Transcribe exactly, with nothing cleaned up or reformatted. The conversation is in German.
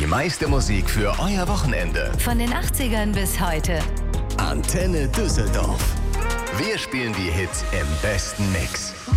meiste Musik für euer Wochenende. Von den achtzigern bis heute. Antenne Düsseldorf. Wir spielen die Hits im besten Mix.